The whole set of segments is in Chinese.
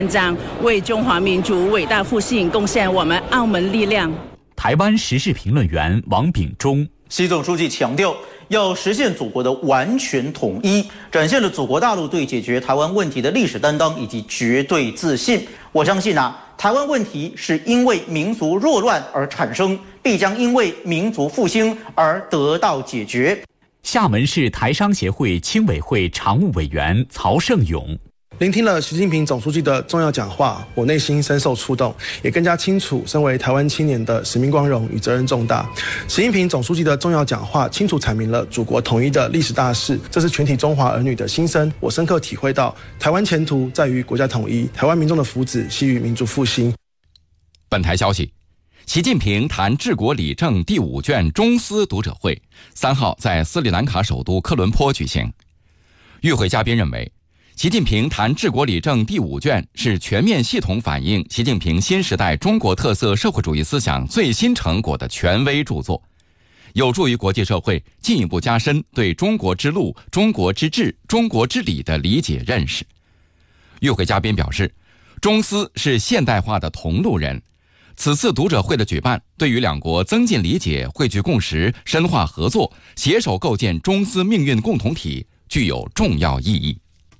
长为中华民族伟大复兴贡献我们澳门力量。 台湾时事评论员王炳忠， 习总书记强调，要实现祖国的完全统一，展现了祖国大陆对解决台湾问题的历史担当以及绝对自信。我相信台湾问题是因为民族弱乱而产生，必将因为民族复兴而得到解决。 厦门市台商协会青委会常务委员曹胜勇， 聆听了习近平总书记的重要讲话，我内心深受触动，也更加清楚身为台湾青年的使命光荣与责任重大。习近平总书记的重要讲话清楚阐明了祖国统一的历史大事，这是全体中华儿女的心声。我深刻体会到，台湾前途在于国家统一，台湾民众的福祉系于民族复兴。 本台消息，习近平谈治国理政第5卷中斯读者会3号在斯里兰卡首都科伦坡举行。与会嘉宾认为，习近平谈治国理政第5卷是全面系统反映习近平新时代中国特色社会主义思想最新成果的权威著作，有助于国际社会进一步加深对中国之路、中国之治、中国之理的理解认识。与会嘉宾表示，中斯是现代化的同路人，此次读者会的举办对于两国增进理解、汇聚共识、深化合作、携手构建中斯命运共同体具有重要意义。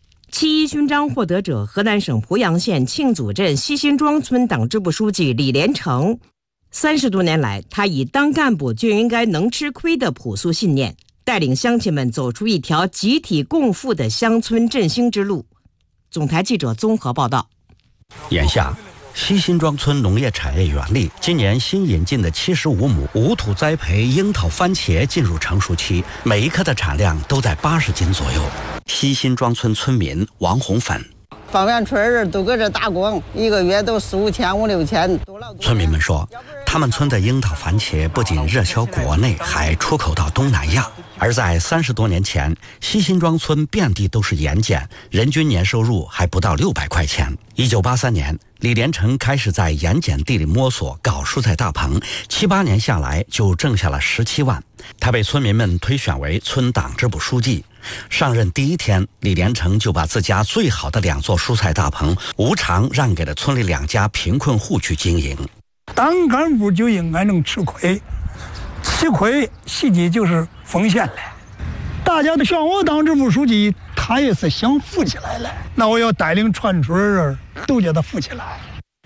7·1勋章获得者河南省濮阳县庆祖镇西辛庄村党支部书记李连成，30多年来，他以当干部就应该能吃亏的朴素信念，带领乡亲们走出一条集体共富的乡村振兴之路。总台记者综合报道。 眼下，西辛庄村农业产业园里，今年新引进的75亩无土栽培樱桃番茄进入成熟期，每一棵的产量都在80斤左右。西辛庄村村民王红粉， 方圆村人都搁这打工，一个月都4、5千、5、6千。 村民们说，他们村的樱桃番茄不仅热销国内，还出口到东南亚。而在30多年前，西辛庄村遍地都是盐碱，人均年收入还不到600块钱。1983年，李连成开始在盐碱地里摸索搞蔬菜大棚，7、8年下来就挣下了17万。他被村民们推选为村党支部书记。上任第1天，李连成就把自家最好的2座蔬菜大棚无偿让给了村里2家贫困户去经营。 当干部就应该能吃亏，吃亏实际就是奉献了。大家都选我当支部书记，他也是想富起来了，那我要带领全村人都叫他富起来。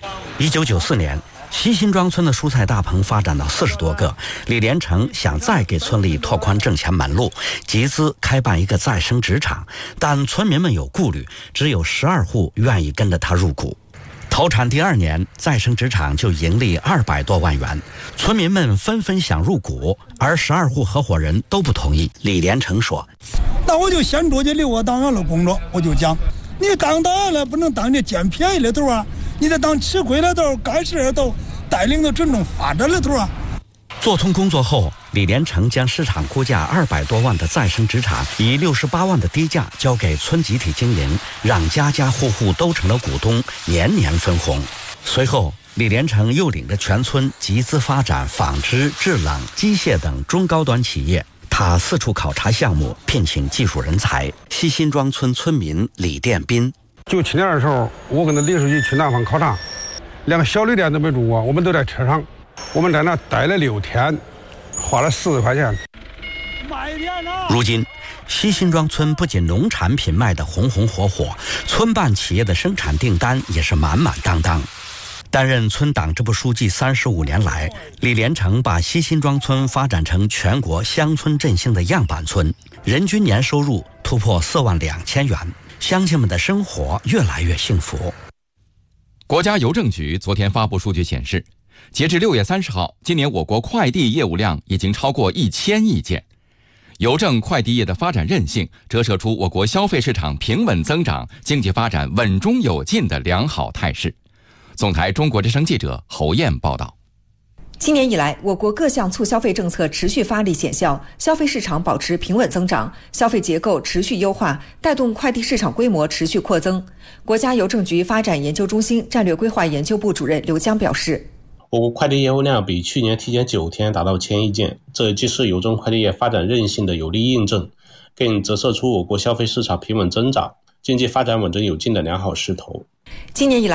1994年，西辛庄村的蔬菜大棚发展到40多个，李连成想再给村里拓宽挣钱门路，集资开办一个再生纸厂，但村民们有顾虑，只有12户愿意跟着他入股。投产第2年，再生纸厂就盈利200多万元，村民们纷纷想入股，而12户合伙人都不同意。李连成说：“ 那我就先着急留我党员的工作，我就讲，你当党员了不能当这捡便宜的头啊，你得当吃亏的头，干事的头，带领着群众发展的头啊。” 做通工作后，李连成将市场估价200多万的再生纸厂以68万的低价交给村集体经营，让家家户户都成了股东，年年分红。随后，李连成又领着全村集资发展纺织、制冷、机械等中高端企业。他四处考察项目，聘请技术人才。西辛庄村村民李殿斌 ，97年的时候，我跟着李书记去南方考察，连个小旅店都没住过，我们都在车上。我们在那待了6天，花了40块钱。 如今，西辛庄村不仅农产品卖得红红火火，村办企业的生产订单也是满满当当。担任村党支部书记35年来，李连成把西辛庄村发展成全国乡村振兴的样板村，人均年收入突破4万2千元，乡亲们的生活越来越幸福。 国家邮政局昨天发布数据显示，截至6月30号，今年我国快递业务量已经超过1000亿件。邮政快递业的发展韧性，折射出我国消费市场平稳增长、经济发展稳中有进的良好态势。总台中国之声记者侯燕报道。 今年以来，我国各项促消费政策持续发力显效，消费市场保持平稳增长，消费结构持续优化，带动快递市场规模持续扩增。国家邮政局发展研究中心战略规划研究部主任刘江表示， 我国快递业务量比去年提前9天达到1000亿件，这既是邮政快递业发展韧性的有力印证，更折射出我国消费市场平稳增长、经济发展稳中有进的良好势头。 今年以来